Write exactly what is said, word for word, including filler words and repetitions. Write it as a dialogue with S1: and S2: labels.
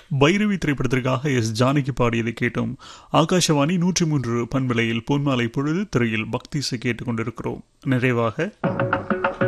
S1: பைரவி திரைப்படத்திற்காக எஸ் ஜானகி பாடியதை கேட்டோம். ஆகாஷவாணி நூற்றி மூன்று பண்பலையில் பொன்மாலை பொழுது திரையில் பக்தி இசை கேட்டுக் கொண்டிருக்கிறோம். நிறைவாக